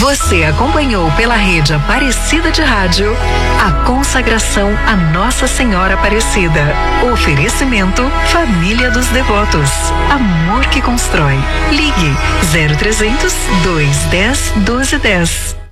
Você acompanhou pela Rede Aparecida de Rádio a consagração a Nossa Senhora Aparecida. Oferecimento Família dos Devotos. Amor que constrói. Ligue 0300 210 1210.